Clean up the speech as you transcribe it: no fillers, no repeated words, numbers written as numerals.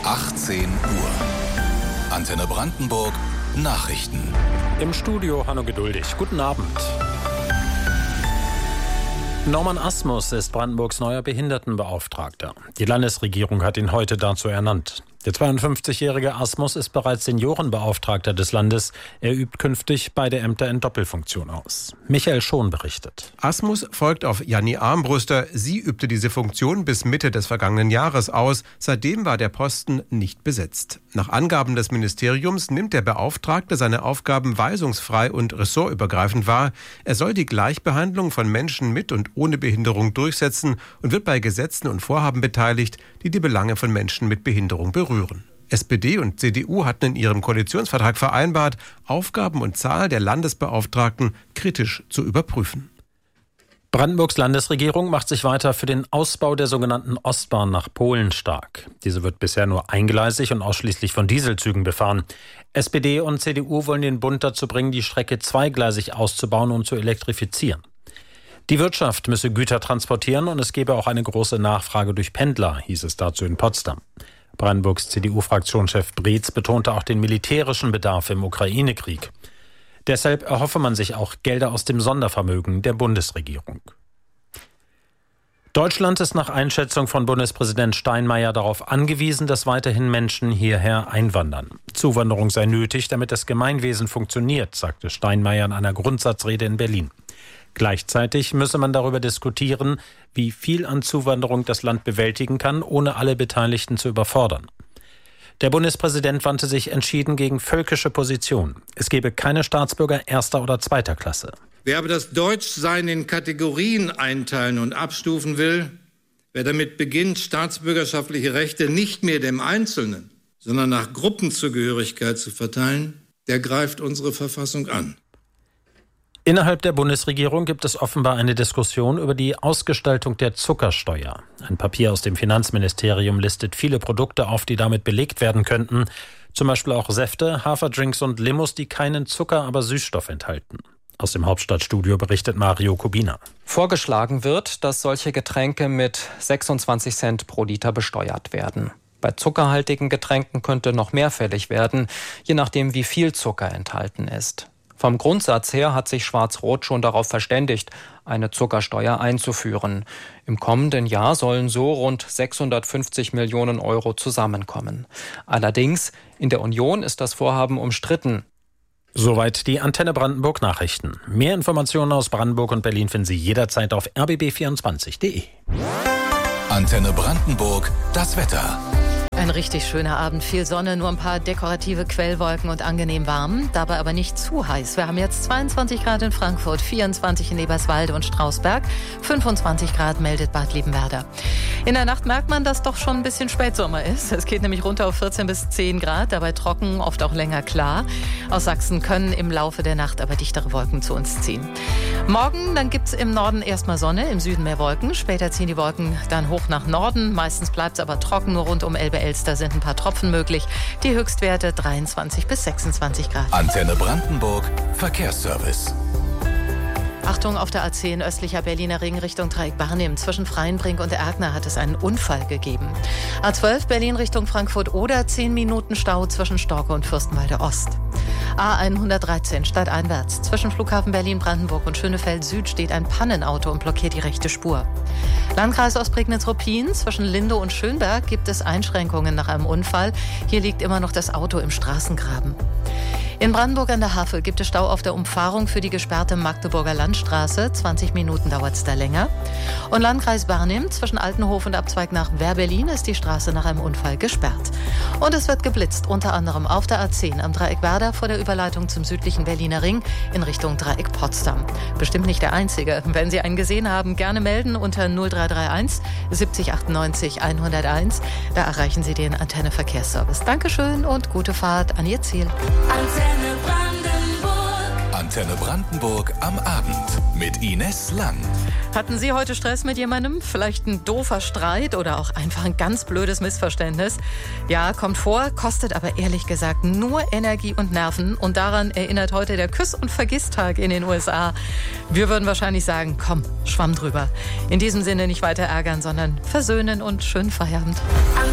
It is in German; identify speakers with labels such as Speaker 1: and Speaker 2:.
Speaker 1: 18 Uhr. Antenne Brandenburg, Nachrichten.
Speaker 2: Im Studio Hanno Geduldig. Guten Abend. Norman Asmus ist Brandenburgs neuer Behindertenbeauftragter. Die Landesregierung hat ihn heute dazu ernannt. Der 52-jährige Asmus ist bereits Seniorenbeauftragter des Landes. Er übt künftig beide Ämter in Doppelfunktion aus. Michael Schon berichtet.
Speaker 3: Asmus folgt auf Janni Armbruster. Sie übte diese Funktion bis Mitte des vergangenen Jahres aus. Seitdem war der Posten nicht besetzt. Nach Angaben des Ministeriums nimmt der Beauftragte seine Aufgaben weisungsfrei und ressortübergreifend wahr. Er soll die Gleichbehandlung von Menschen mit und ohne Behinderung durchsetzen und wird bei Gesetzen und Vorhaben beteiligt, die die Belange von Menschen mit Behinderung berühren. SPD und CDU hatten in ihrem Koalitionsvertrag vereinbart, Aufgaben und Zahl der Landesbeauftragten kritisch zu überprüfen.
Speaker 2: Brandenburgs Landesregierung macht sich weiter für den Ausbau der sogenannten Ostbahn nach Polen stark. Diese wird bisher nur eingleisig und ausschließlich von Dieselzügen befahren. SPD und CDU wollen den Bund dazu bringen, die Strecke zweigleisig auszubauen und zu elektrifizieren. Die Wirtschaft müsse Güter transportieren und es gebe auch eine große Nachfrage durch Pendler, hieß es dazu in Potsdam. Brandenburgs CDU-Fraktionschef Breetz betonte auch den militärischen Bedarf im Ukraine-Krieg. Deshalb erhoffe man sich auch Gelder aus dem Sondervermögen der Bundesregierung. Deutschland ist nach Einschätzung von Bundespräsident Steinmeier darauf angewiesen, dass weiterhin Menschen hierher einwandern. Zuwanderung sei nötig, damit das Gemeinwesen funktioniert, sagte Steinmeier in einer Grundsatzrede in Berlin. Gleichzeitig müsse man darüber diskutieren, wie viel an Zuwanderung das Land bewältigen kann, ohne alle Beteiligten zu überfordern. Der Bundespräsident wandte sich entschieden gegen völkische Positionen. Es gebe keine Staatsbürger erster oder zweiter Klasse.
Speaker 4: Wer aber das Deutschsein in Kategorien einteilen und abstufen will, wer damit beginnt, staatsbürgerschaftliche Rechte nicht mehr dem Einzelnen, sondern nach Gruppenzugehörigkeit zu verteilen, der greift unsere Verfassung an.
Speaker 2: Innerhalb der Bundesregierung gibt es offenbar eine Diskussion über die Ausgestaltung der Zuckersteuer. Ein Papier aus dem Finanzministerium listet viele Produkte auf, die damit belegt werden könnten. Zum Beispiel auch Säfte, Haferdrinks und Limos, die keinen Zucker, aber Süßstoff enthalten. Aus dem Hauptstadtstudio berichtet Mario Kubina.
Speaker 5: Vorgeschlagen wird, dass solche Getränke mit 26 Cent pro Liter besteuert werden. Bei zuckerhaltigen Getränken könnte noch mehr fällig werden, je nachdem wie viel Zucker enthalten ist. Vom Grundsatz her hat sich Schwarz-Rot schon darauf verständigt, eine Zuckersteuer einzuführen. Im kommenden Jahr sollen so rund 650 Millionen Euro zusammenkommen. Allerdings, in der Union ist das Vorhaben umstritten.
Speaker 2: Soweit die Antenne Brandenburg Nachrichten. Mehr Informationen aus Brandenburg und Berlin finden Sie jederzeit auf rbb24.de.
Speaker 1: Antenne Brandenburg, das Wetter.
Speaker 6: Ein richtig schöner Abend, viel Sonne, nur ein paar dekorative Quellwolken und angenehm warm, dabei aber nicht zu heiß. Wir haben jetzt 22 Grad in Frankfurt, 24 in Eberswalde und Strausberg, 25 Grad meldet Bad Liebenwerda. In der Nacht merkt man, dass doch schon ein bisschen Spätsommer ist. Es geht nämlich runter auf 14 bis 10 Grad, dabei trocken, oft auch länger klar. Aus Sachsen können im Laufe der Nacht aber dichtere Wolken zu uns ziehen. Morgen, dann gibt's im Norden erstmal Sonne, im Süden mehr Wolken. Später ziehen die Wolken dann hoch nach Norden. Meistens bleibt's aber trocken, nur rund um Elbe-Elster sind ein paar Tropfen möglich. Die Höchstwerte 23 bis 26 Grad.
Speaker 1: Antenne Brandenburg, Verkehrsservice.
Speaker 6: Achtung, auf der A10 östlicher Berliner Ring Richtung Dreieck Barnim. Zwischen Freienbrink und Erkner hat es einen Unfall gegeben. A12 Berlin Richtung Frankfurt oder 10 Minuten Stau zwischen Storke und Fürstenwalde Ost. A113 stadteinwärts. Zwischen Flughafen Berlin-Brandenburg und Schönefeld Süd steht ein Pannenauto und blockiert die rechte Spur. Landkreis Ostprignitz-Ruppin. Zwischen Lindow und Schönberg gibt es Einschränkungen nach einem Unfall. Hier liegt immer noch das Auto im Straßengraben. In Brandenburg an der Havel gibt es Stau auf der Umfahrung für die gesperrte Magdeburger Landstraße. 20 Minuten dauert es da länger. Und Landkreis Barnim, zwischen Altenhof und Abzweig nach Wehrberlin ist die Straße nach einem Unfall gesperrt. Und es wird geblitzt, unter anderem auf der A10 am Dreieck Werder vor der Überleitung zum südlichen Berliner Ring in Richtung Dreieck Potsdam. Bestimmt nicht der einzige. Wenn Sie einen gesehen haben, gerne melden unter 0331 70 98 101. Da erreichen Sie den Antenne Verkehrsservice. Dankeschön und gute Fahrt an Ihr Ziel.
Speaker 1: Antenne Brandenburg am Abend mit Ines Lang.
Speaker 6: Hatten Sie heute Stress mit jemandem? Vielleicht ein doofer Streit oder auch einfach ein ganz blödes Missverständnis? Ja, kommt vor, kostet aber ehrlich gesagt nur Energie und Nerven. Und daran erinnert heute der Küss- und Vergisstag in den USA. Wir würden wahrscheinlich sagen, komm, Schwamm drüber. In diesem Sinne nicht weiter ärgern, sondern versöhnen und schönen Feierabend.